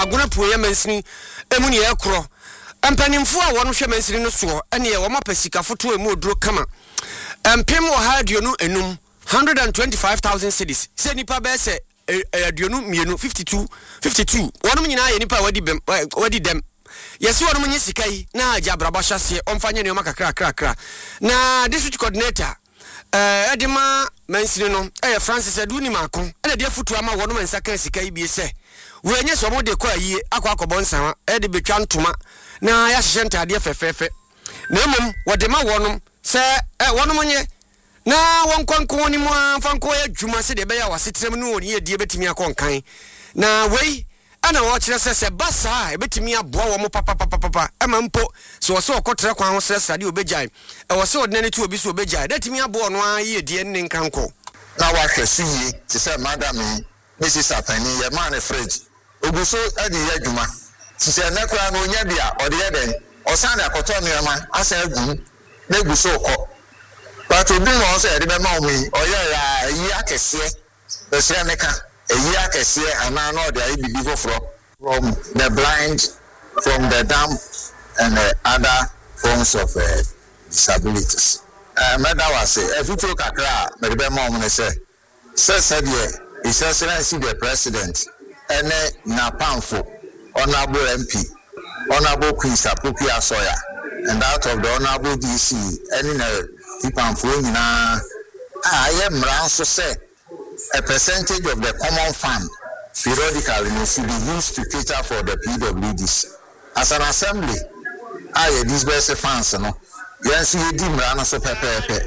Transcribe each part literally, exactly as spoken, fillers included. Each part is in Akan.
agona puoye mansini emu ne ekro empanimfo a wono hwe mansini no so ene ye wo mapasika foto emu oduro kama empem wo ha aduonu enum one hundred twenty-five thousand cedis se nipa be se aduonu mienu fifty-two fifty-two wono nyina ye nipa wadi bem wadi dem yesi wono nyi sika yi na agya braba hyase omfanye ne makakra kra kra na district coordinator eh edima mansini no eh Francis Aduni Makon ene de foto ama wono mansa kan sika yi bi se we enye so mo de kwa yi akwa akobon san e de betwa ntoma na ya hye ntade fefefe na mum wode ma wonom se eh wonom nye na won kwanko ni mo fanko ya dwuma se de be ya wasetrem no oni edie betimi akonkan na wei ana wo kire se se basa e betimi aboa wo mo papa papa papa e ma mpo so wo se okotre kwan ho se sade obegyan e wo se odene tu obi so obegyan datimi aboa no ayi edie ne nkanko na wa hwese yi ti se madam Missus Apani ye man fridge oguso adi ye dwuma ti se na kwa no nya bia ode ye den osan na akoto mi ma asa agu na guso ko but obi no say de be ma omi oye ya yi akese e se meka eyi akese ana no de ayi bibi foforo from the blind, from the dumb, and the other forms of uh, disabilities. Uh, Meda was say, if you took a cry, maybe be mom and say, says said yeah, he says see the president, and na Pamfo, honorable M P, honorable Queen Sapuki Asoya, and out of the honorable D C, and in a Pamfo, na I am round so say a percentage of the common fund periodically should be used to cater for the P W Ds. As an assembly, I disburse funds, no. Yes, you did run so pepe.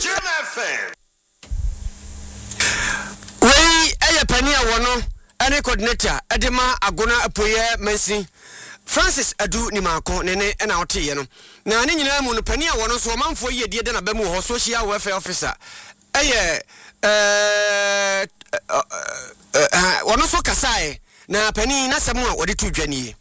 We a penny one, any coordinator, Edema Agona Apoye Messi. Francis Adu Nimako, Nene, and our tea, you know. Now, any name penny one, so a man for ye did a bemu or social welfare officer. Aye, uh, one also Kasai, na penny na Samoa, or the two Jenny.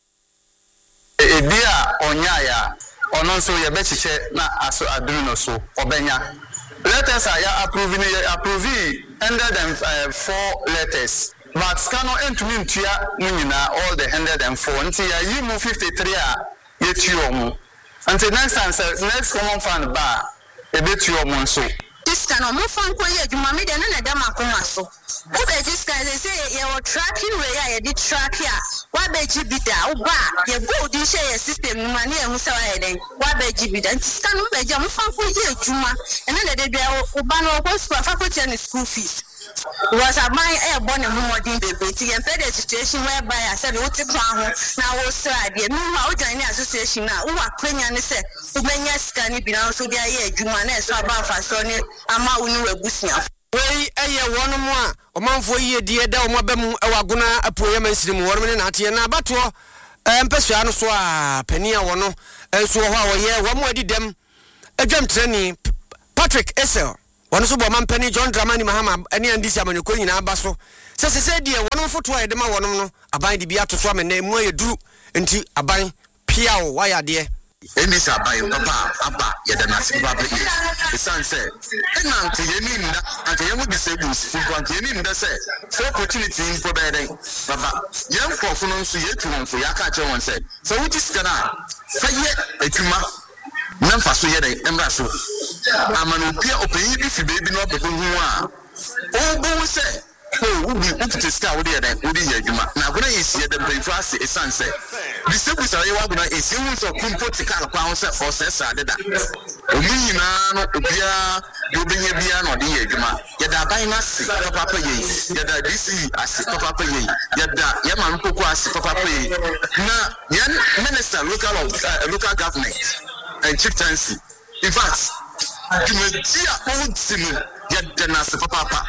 E dia onyaya ono so ye bechiche na aso adruno so obenya letters are ya approving approving one hundred four letters but scano entumi ntua munyina all the one hundred four until ya yi mu fifty-three a ye tuo mu until next time next common fund ba e betuo mu so this cannot move from Koya, you mammy, and a dama comaso. Okay, this guy, they say, you're tracking where I did track here. Why be G B da? Oh, you go, this share system, money, and who's riding. Why be G B da? This cannot be Jam from Koya, Juma, and then they be Obano was for faculty and school fees. Was a my air born and more than the baby and fed a situation whereby I said, what's the plan? Now, what's the idea? No, I'll join the association now. Who are Quenya and said, who may yes, can it be now so they are Jumane, so about Fasoni, Ama Unu Busia. Way a one more, a month for ye, dear Dalmabem, our Guna, a poem and Sim, Warman and Atiana Batua, and Pesiano Soa, Penia Wano, and so how a year, one more did them a jump training Patrick Essel. One super man penny John Dramani Mahama, any and this Yaman Queen Abaso. Says he said, dear, one for two, I demand one, a bind the Beato Swam and name where you drew into a bind Piao, why are dear? And this are by Papa, Abba, yet the Nazi public. The son said, and now to Yenin, and to young disabled, for Yenin, that said, so opportunity in providing Baba, young performance to yet one for Yakacho one said, so which is gonna say yet a tuma. Namfa so yede emra so amanopia open if baby no be hu a o bo se o ubi ukite ska wo de yede wo de yadwuma na gona yesi yede breakfast e sanse disebu sa ye wa gona esi hu so kumpotical kwa ho se o se sa de da o mi nyina no obia do benye bia no de yadwuma yeda ban na se papa ye yeda dc ase papa ye yeda ye ma mpoko ase papa ye na yan minister local of uh, local government and chieftaincy. In fact, you may see a old sinner, yet the Nasa Papa.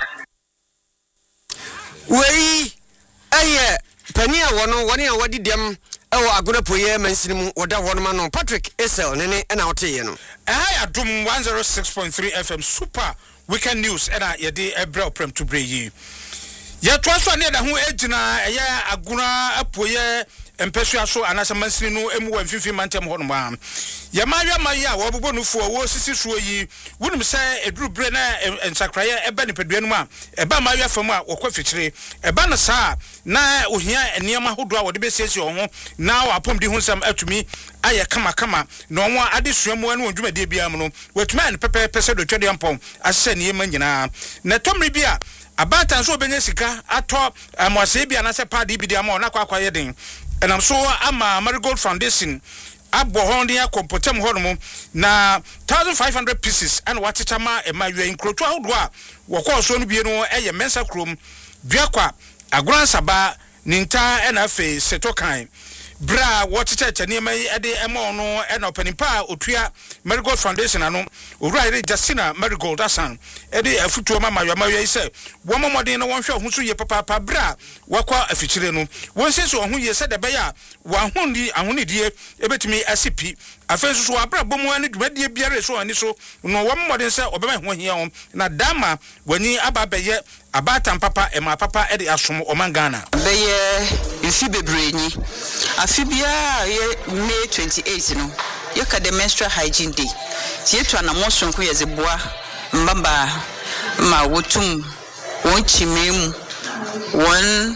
Way, aye, Penia one, one year, what did them? Oh, I'm gonna put him and see him or that one man on Patrick Essel, Nene, and I'll tell you. I adum one oh six point three F M Super Weekend News, and I yede a bro prem to bring you. Yet, was one year who edgena, a year, a guna, a poye. empesua so anasa mansini no emu wa mfifi mantem ho no ma ya mawa ma ya wo bobo no fo wo sisi so yi wonim se eduru bre na ensakraye eba ne pedua no ma eba mawa fam a wokwa fikyire eba na saa na ohia eniema hodo a wode besiesie ho na wa apom di ho nsam atumi aye kama kama na onwo ade suamu anu ondwumade bia mu no watuma ne pepe pese do twede ampom asese niema nyina na tomri bia abata so benye sika ato amwase bia na se padi bi dia ma na kwa kwa yeden enam so ama Marigold Foundation abo honde akompotem hono na one thousand five hundred pieces and watchama e mawe inkroto ahodo a wokọ so no bie no eye mensa krom duakwa agoran saba ninta e na afi setokan bra watcheche niema e de emo no e na opanimpa otua Marigold Foundation ano owura Justina Marigold asan e de afutuo mama mawe mawe ise wo momodin na wonhwe ho so ye papa papa bra wakwa afikyire no wonse so ho ye se de be ya wa hondi ahonidie ebetumi asipi afenso so abra bomu ani dwumadie biare so ani so no wo momodin se obema ho hia ho na dama wani aba beye abata papa e ma papa e de asom omangana beye ifi bebrenyi afibia ye May twenty-eighth no ye ka the menstrual hygiene day tie to na mo sonko ye zeboa mbamba ma wotum won chimemu won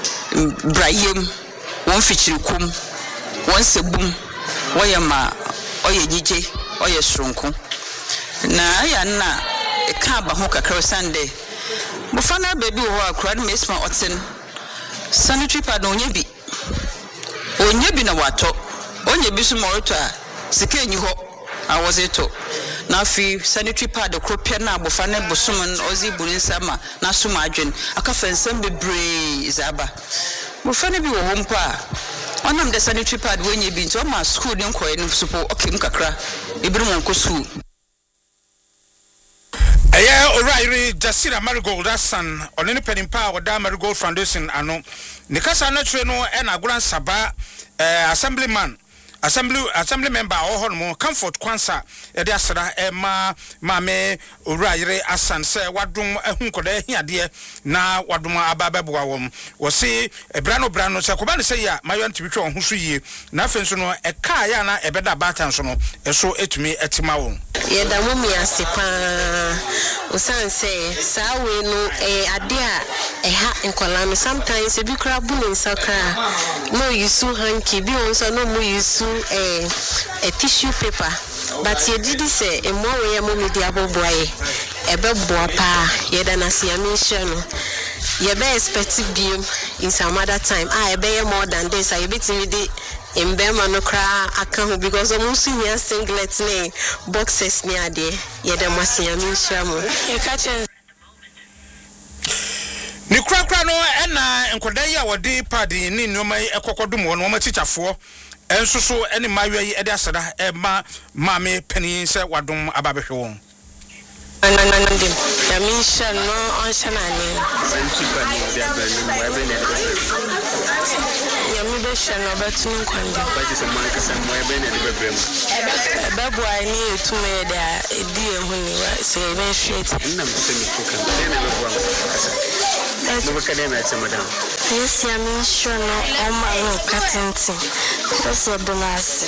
brayem won fichirikum won sebum woyema oye gije oye sronko na ya na e ka ba ho kakra Sunday mo fana baby ho akra na mesma oten sanitary pad onye bi onye bi na wato onye bi so moroto a sika enyi ho awozeto na fi sanitary pad kropia na abofa na bosomon ozi burin sama na suma adwen aka fensem bebre izaba mo fana bi wo hompa onam the sanitary pad wenye bi nto ma school den koy no supo okim kakra ebiru mon ko school eye orairi Justina Marigold asan onene penimpa oda Marigold Foundation ano ne kasa na tire no e na agoran saba eh assemblyman assembly assembly member ohon mo comfort kwansa e de asra e ma ma me orairi asan se wadum ehunkoda hiade na wadum ababeboa wom wo se ebrano brano se koba ne se ya mayo ntibitwe ho so yie na afenso no e ka ya na ebeda batan so no eso etumi etima won yeda mo mi asepa usanse sawe no eh ade a eh ha enkola no sometimes e bi kra bu no nsakra no yusu hanky bi on so no mo yusu eh a tissue paper but ye did say e mo we mo mi dia boboaye e be bo pa yeda na sia mi hye no ye be expect biom in some other time ah e be more than this I be timi di Mbema no kra aka because o musu nya singlet ne boxes ne ade ye da masia mi hyamu e ka chen ni kra kra no na enkoda yi a wode padi ni nnoma ekokodum wo no ma chichafo enso so ene mawe yi e de asada e ma ma me pani se wadum ababehwe won ananandim ya mi hya no on hya na ni sanchipa ni dia bani mo ebe ne ya mi be hya no betun kwande ba ji se mo ka se mo ebe ne de bebrem ebe bo ai ni etume da edi ehu ni wa se be straight na mo se mi kuka ne ne be bo mo be ka ne na se madam yes ya mi hya no o ma no katenti so do nas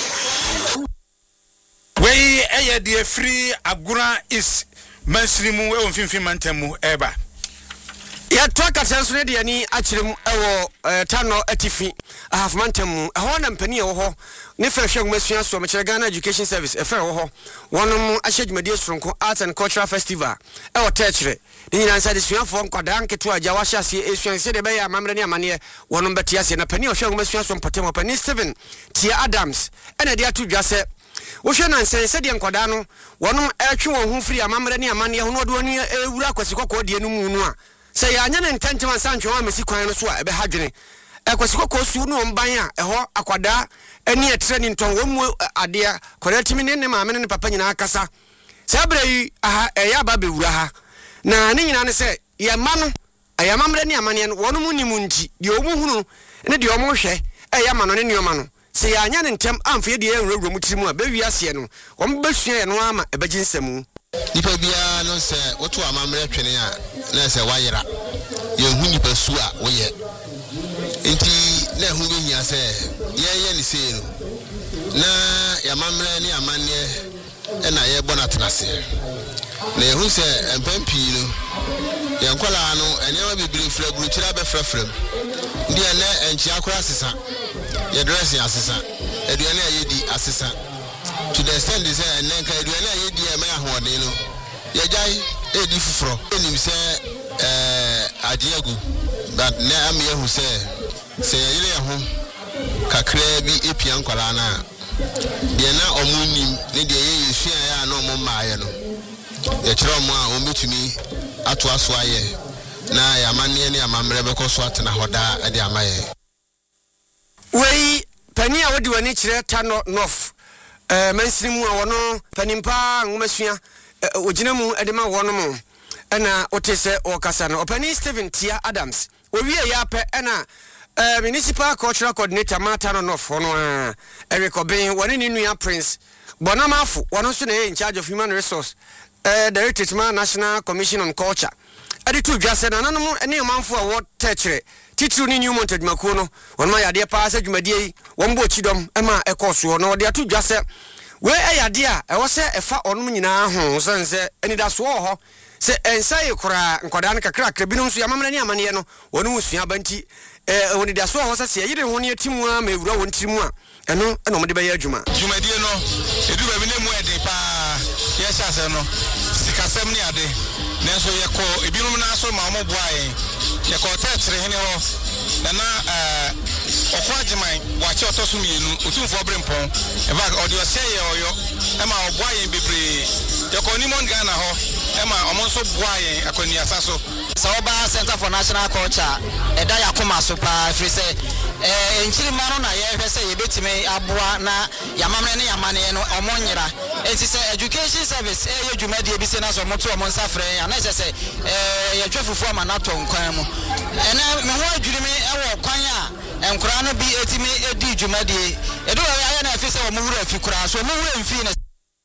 we eye de free agura is mansirimu e onfinfin mantamu eba ya toka senso ne de ni akyerem ewo tano atifi ahaf mantamu ehwo na mpani ewo ho ne frehwe ngmasua so mekere Ghana Education Service e frehwe ho wonom ahyedwumade sonko Arts and Cultural Festival ewo techre ni nyina nsa de suafo nkwada nketo agya wa hyase esuan se de be ya mamre ne amane wonom betiase na pani ohwe ngmasua so mpatem pani Steven Tia Adams ene de atu dwase wo hwe na nsen se de nkwada no wonom atwe won hu firi amamre ne amane ho no de oni ewura kwasikoko de no mu no a se ya anya ne ntantema sanchwe wa mesi kwan no so a ebe hadwene ekwasikoko su no mban a eho akwada eni etre ni nton wo mu ade kwada timi ne ne maame ne papa nyina akasa sabra yi aha eya ba bewura ha na ne nyina ne se ye ma no eya mamre ne amane no wono mu ni mu nti de omu hunu ne de omu hwe eya ma no ne nioma no se ya anya ne ntem amfe de enwura mu tirimu a be wiase no wo mbesua ye no ama ebeginsemu nipa bia no se woto amamre twene a na se wayera ye hu nipa su a woye enti na ɛho bɛhia sɛ yɛyɛ ne sei no na yɛamammerɛ ne amanneɛ ɛna yɛbɔ no atenaseɛ na yɛhu sɛ mpɛn pii no yɛnkwalaa no ɛnneɛma bebree fira burukyiri abɛfrɛfrɛm ndi ɛnɛ ɛnkyia kora asesa yɛdrɛse asesa aduane a yɛdi asesa to the extent sɛ ɛnɛ nka aduane a yɛdi ɛmɛ ahoɔden no yɛgyae ɛdi foforɔ ɛnim sɛ agye agu but na ama yɛhu sɛ sɛ yɛyere yɛ ho kakraa bi epia nkwalaa no a deɛ na ɔmo nim ne deɛ yɛ yɛsua yɛ a na ɔmo mmaayɛ no yɛkyerɛ ɔmo a ɔmo betumi ato aso ayɛ na yɛamanneɛ ne amammerɛ bɛkɔ so atena hɔ daa ɛde ama yɛ wei pani a wodi wani kyerɛ ta no north eh mansiri mu a wɔno panimpa ngomasua ogyina mu ɛde ma wɔno mu ɛna wote sɛ ɔkasa no ɔpani Stephen Tia Adams owie yɛ apɛ ɛna Uh, municipal cultural coordinator Martano North hono Eric Obin one ni nua Prince Bonamafo one so na in charge of human resource uh, Directorate National Commission on Culture ade to dwase na nanom ene manfo a wo techre titru ni new montage makuo no won ma yade pa asa dwumadie yi won bo chidom e ma ekoso no de ato dwase we eyade a e wo se efa onom nyina ho sense enidaso ho se ensaye kora nkoda na kakra kakra binom so yamamra ni amane no wonu usua banti eh woni da so ho sase yire ho ne atimu a ma ewura won timu a eno eno mo de be ya adwuma dwumadie no edu ba bi ne mu ede pa ye hyase no sikasem ne ade nenso ye ko ebinom na so ma mo boae ye ko tetre hene ho na na eh okwa agyeman wache otoso mienu otumfo brempon eva odi ose ye oyo e ma oboae bebre ye ko ni mon Ghana ho e ma omo so boae akoni asaso Saoba Center for National Culture eda yakoma so pa firi se eh enchiri ma no na ye hwe se ye betime aboa na yamamre ne yamane no omonyira enti se education service eh ye dwumade bi se na so moto omo nsafre ya na se se eh ye twefufu ama na to nkwan mu ene me ho adwiri me e wo kwan a enkura no bi etime edi dwumade edo ya na afi se omo wura afi kura so omo wura mfi na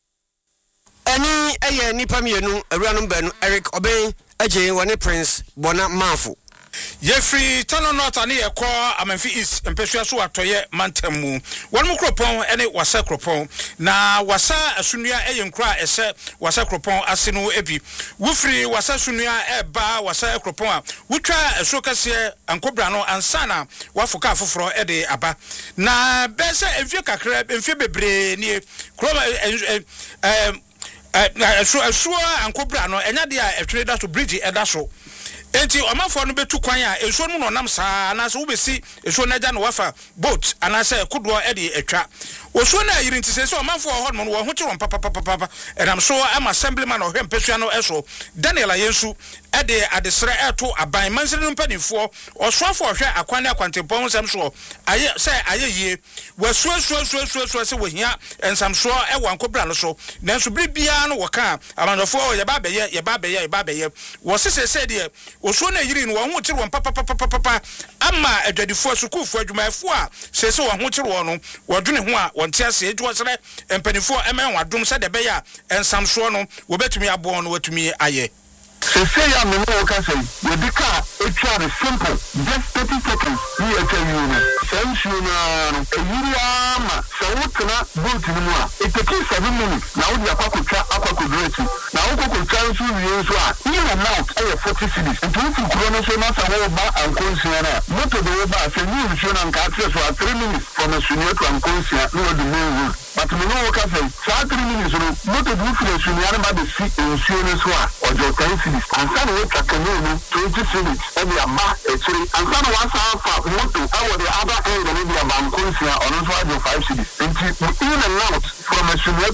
Ani eye nipa mienu awuranom banu Eric Obin aje wone Prince Bona Mafo Yefri Tano North ani ekọ Amanfi East mpesua so atoye mantamu won mu kropon ene wasa kropon na wasa asunua eye nkra ese wasa kropon ase no ebi wufri wasa sunua eba wasa kropon a wutwa eso kase ankobra no ansana wafoka afoforo ede aba na bese enfie kakra enfie bebre ni kroma eh eh so ankobra no enya de a etwere da so bridge eda so enti omafo no betu kwan a enso no nam saa na so wobesi enso na gya no wafa boat anase kodo e de etwa oso na yiri ntise se omafo ho no wo ho kye papa papa papa enam so am assemblyman o hempesua no eso Daniel Ayensu e de adesre eto aban mansiri no mpanifo osoafo hwe akwane akwantempon nsam so aye se aye yie wasu asu asu asu asu se wohia ensam so e wankobra no so nanso bibia no woka amanofo ye ba beye ye ba beye ye ba beye wo sese se de oso na yiri no wo ho kye papa papa papa ama adwadifo sukufo adwumayefo a sese wo ho kye wo no wodwene ho a wonte ase edwo sere empanifo emen wadom se de be ya ensam so no wo betumi abo no watumi aye Sese ya me no ka say we be car etwa the simple just thirty seconds we tell you no sense you no e yiri ama so wotna boat ni mu a it takes seven minutes na wo dia kwakotwa akwakodreti na wo kokotwa nso wie nso a ni na now e forty cedis nti wo kuro no so na sa wo ba ankonsia na moto de wo ba se ni nso na nka atre so three minutes from a sunye to ankonsia no do no but me no ka say sa three minutes no moto du fure sunye na ba de si nsuo no so a ojo ten cedis ansana wo takano twenty cedis e be aba etiri ansana wa sa fa moto awo de aba e de be aba ankonsia ono so ajo five cedis nti in and out from a sunye